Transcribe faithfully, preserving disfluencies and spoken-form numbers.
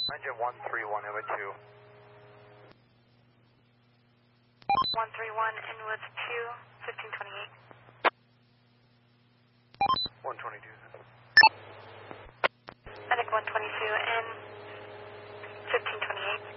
Engine one three one, Inwood two. one three one, Inwood two, fifteen twenty-eight. one twenty-two. Medic one twenty-two in fifteen twenty-eight.